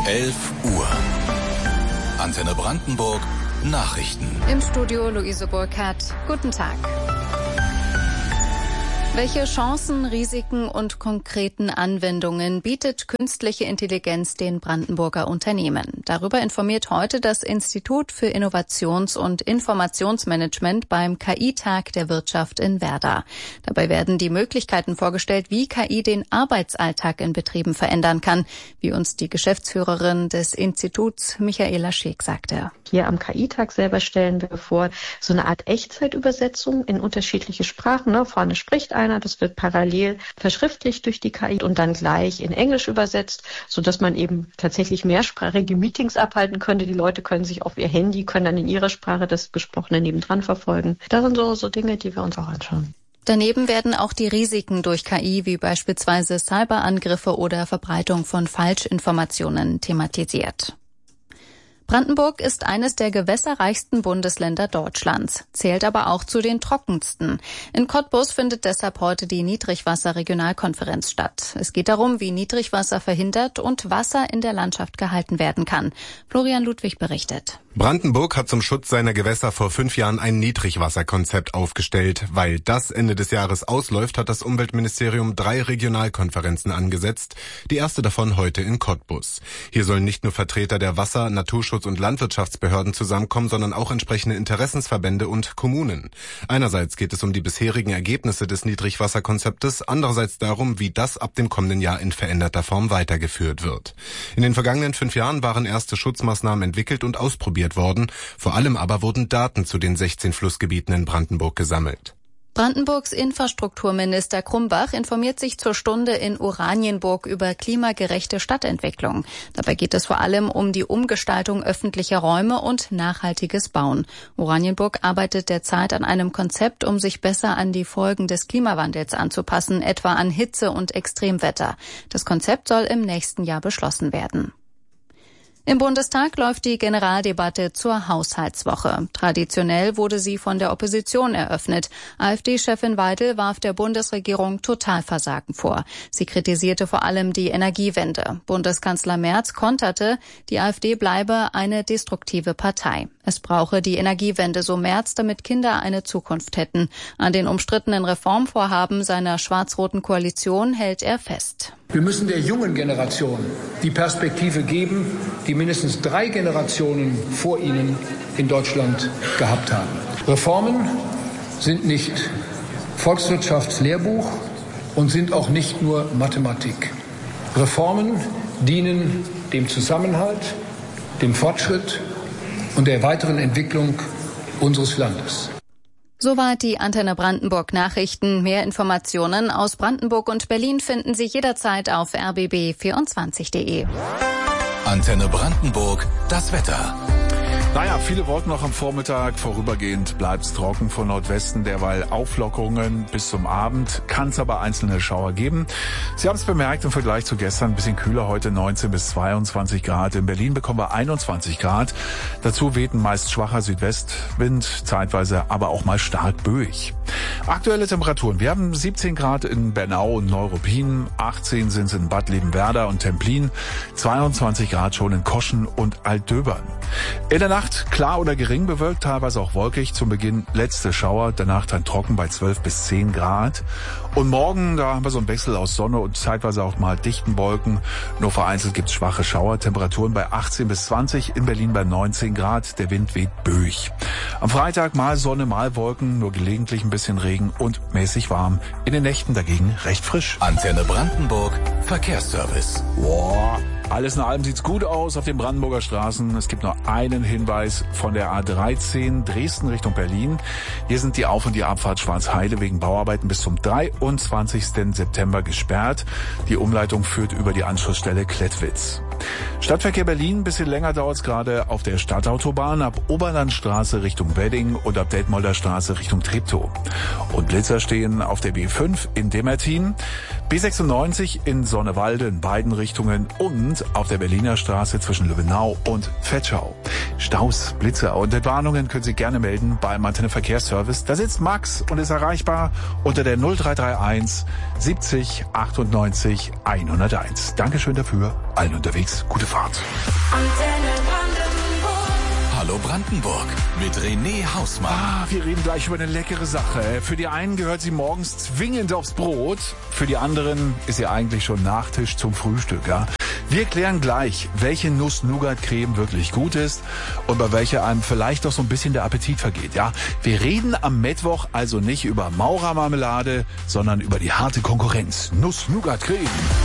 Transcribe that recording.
11 Uhr. Antenne Brandenburg, Nachrichten. Im Studio Luise Burkhardt. Guten Tag. Welche Chancen, Risiken und konkreten Anwendungen bietet künstliche Intelligenz den Brandenburger Unternehmen? Darüber informiert heute das Institut für Innovations- und Informationsmanagement beim KI-Tag der Wirtschaft in Werder. Dabei werden die Möglichkeiten vorgestellt, wie KI den Arbeitsalltag in Betrieben verändern kann, wie uns die Geschäftsführerin des Instituts Michaela Scheek sagte. Hier am KI-Tag selber stellen wir vor, so eine Art Echtzeitübersetzung in unterschiedliche Sprachen. Vorne spricht einer, das wird parallel verschriftlicht durch die KI und dann gleich in Englisch übersetzt, sodass man eben tatsächlich mehrsprachige Meetings abhalten könnte. Die Leute können sich auf ihr Handy, können dann in ihrer Sprache das Gesprochene nebendran verfolgen. Das sind so Dinge, die wir uns auch anschauen. Daneben werden auch die Risiken durch KI, wie beispielsweise Cyberangriffe oder Verbreitung von Falschinformationen, thematisiert. Brandenburg ist eines der gewässerreichsten Bundesländer Deutschlands, zählt aber auch zu den trockensten. In Cottbus findet deshalb heute die Niedrigwasser-Regionalkonferenz statt. Es geht darum, wie Niedrigwasser verhindert und Wasser in der Landschaft gehalten werden kann. Florian Ludwig berichtet. Brandenburg hat zum Schutz seiner Gewässer vor 5 Jahren ein Niedrigwasserkonzept aufgestellt. Weil das Ende des Jahres ausläuft, hat das Umweltministerium 3 Regionalkonferenzen angesetzt. Die erste davon heute in Cottbus. Hier sollen nicht nur Vertreter der Wasser-, Naturschutz- und Landwirtschaftsbehörden zusammenkommen, sondern auch entsprechende Interessensverbände und Kommunen. Einerseits geht es um die bisherigen Ergebnisse des Niedrigwasserkonzeptes, andererseits darum, wie das ab dem kommenden Jahr in veränderter Form weitergeführt wird. In den vergangenen 5 Jahren waren erste Schutzmaßnahmen entwickelt und ausprobiert worden. Vor allem aber wurden Daten zu den 16 Flussgebieten in Brandenburg gesammelt. Brandenburgs Infrastrukturminister Krumbach informiert sich zur Stunde in Oranienburg über klimagerechte Stadtentwicklung. Dabei geht es vor allem um die Umgestaltung öffentlicher Räume und nachhaltiges Bauen. Oranienburg arbeitet derzeit an einem Konzept, um sich besser an die Folgen des Klimawandels anzupassen, etwa an Hitze und Extremwetter. Das Konzept soll im nächsten Jahr beschlossen werden. Im Bundestag läuft die Generaldebatte zur Haushaltswoche. Traditionell wurde sie von der Opposition eröffnet. AfD-Chefin Weidel warf der Bundesregierung Totalversagen vor. Sie kritisierte vor allem die Energiewende. Bundeskanzler Merz konterte, die AfD bleibe eine destruktive Partei. Es brauche die Energiewende, so Merz, damit Kinder eine Zukunft hätten. An den umstrittenen Reformvorhaben seiner schwarz-roten Koalition hält er fest. Wir müssen der jungen Generation die Perspektive geben, die mindestens 3 Generationen vor ihnen in Deutschland gehabt haben. Reformen sind nicht Volkswirtschaftslehrbuch und sind auch nicht nur Mathematik. Reformen dienen dem Zusammenhalt, dem Fortschritt und der weiteren Entwicklung unseres Landes. Soweit die Antenne Brandenburg Nachrichten. Mehr Informationen aus Brandenburg und Berlin finden Sie jederzeit auf rbb24.de. Antenne Brandenburg, das Wetter. Naja, viele Wolken noch am Vormittag. Vorübergehend bleibt's trocken von Nordwesten, derweil Auflockerungen bis zum Abend. Kann es aber einzelne Schauer geben. Sie haben es bemerkt, im Vergleich zu gestern ein bisschen kühler heute, 19 bis 22 Grad. In Berlin bekommen wir 21 Grad. Dazu weht ein meist schwacher Südwestwind, zeitweise aber auch mal stark böig. Aktuelle Temperaturen. Wir haben 17 Grad in Bernau und Neuruppin, 18 sind es in Bad Liebenwerda und Templin, 22 Grad schon in Koschen und Altdöbern. In der Nacht klar oder gering bewölkt, teilweise auch wolkig. Zum Beginn letzte Schauer, danach dann trocken bei 12 bis 10 Grad. Und morgen, da haben wir so einen Wechsel aus Sonne und zeitweise auch mal dichten Wolken. Nur vereinzelt gibt's schwache Schauer. Temperaturen bei 18 bis 20, in Berlin bei 19 Grad. Der Wind weht böig. Am Freitag mal Sonne, mal Wolken, nur gelegentlich ein bisschen Regen und mäßig warm. In den Nächten dagegen recht frisch. Antenne Brandenburg, Verkehrsservice. Wow. Alles in allem sieht's gut aus auf den Brandenburger Straßen. Es gibt nur einen Hinweis von der A13 Dresden Richtung Berlin. Hier sind die Auf- und die Abfahrt Schwarzheide wegen Bauarbeiten bis zum 23. September gesperrt. Die Umleitung führt über die Anschlussstelle Klettwitz. Stadtverkehr Berlin, ein bisschen länger dauert's gerade auf der Stadtautobahn ab Oberlandstraße Richtung Wedding und ab Detmolder Straße Richtung Treptow. Und Blitzer stehen auf der B5 in Demmertin, B96 in Sonnewalde in beiden Richtungen und auf der Berliner Straße zwischen Löwenau und Vetschau. Staus, Blitzer und Entwarnungen können Sie gerne melden beim Antenne Verkehrsservice. Da sitzt Max und ist erreichbar unter der 0331 70 98 101. Dankeschön dafür. allen unterwegs gute Fahrt. Hallo Brandenburg mit René Hausmann. Wir reden gleich über eine leckere Sache. Für die einen gehört sie morgens zwingend aufs Brot, für die anderen ist sie eigentlich schon Nachtisch zum Frühstück. Ja? Wir klären gleich, welche Nuss-Nougat-Creme wirklich gut ist und bei welcher einem vielleicht doch so ein bisschen der Appetit vergeht. Ja? Wir reden am Mittwoch also nicht über Maurermarmelade, sondern über die harte Konkurrenz. Nuss-Nougat-Creme.